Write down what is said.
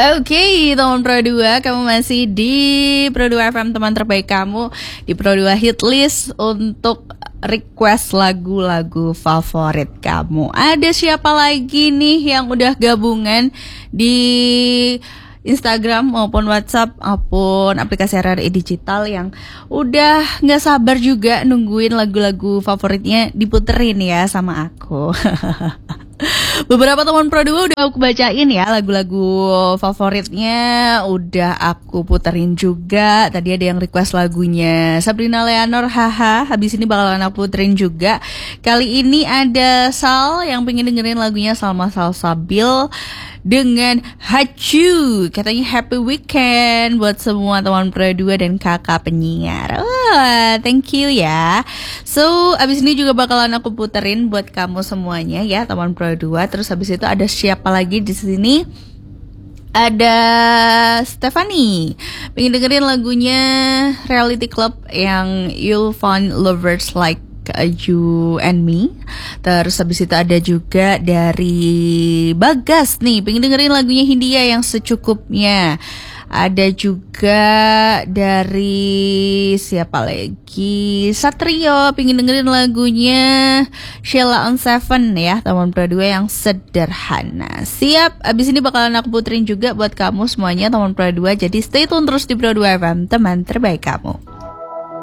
Oke, teman Pro 2, kamu masih di Pro 2 FM, teman terbaik kamu di Pro 2 Hit List untuk request lagu-lagu favorit kamu. Ada siapa lagi nih yang udah gabungan di Instagram maupun WhatsApp maupun aplikasi RRI Digital yang udah gak sabar juga nungguin lagu-lagu favoritnya diputerin ya sama aku. Beberapa teman Pro 2 udah aku bacain ya lagu-lagu favoritnya, udah aku puterin juga. Tadi ada yang request lagunya Sabrina Leonor, haha. Habis ini bakalan aku puterin juga. Kali ini ada Sal yang pengen dengerin lagunya Salma Salsabil dengan Hachu. Katanya happy weekend buat semua teman Pro 2 dan kakak penyiar. Thank you ya. So, abis ini juga bakalan aku puterin buat kamu semuanya ya, teman Pro 2. Terus habis itu ada siapa lagi di sini? Ada Stephanie. Pengen dengerin lagunya Reality Club yang You'll Find Lovers Like You and Me. Terus habis itu ada juga dari Bagas nih, pengen dengerin lagunya Hindia yang secukupnya. Ada juga dari siapa lagi? Satrio pengen dengerin lagunya Sheila on Seven ya, teman Pro 2 yang sederhana. Siap, abis ini bakalan aku puterin juga buat kamu semuanya teman Pro 2. Jadi stay tune terus di Pro 2 FM, teman terbaik kamu.